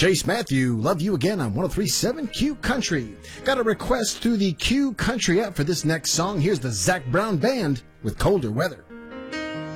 Chase Matthew, Love You Again on 103.7 Q Country. Got a request through the Q Country app for this next song. Here's the Zac Brown Band with Colder Weather.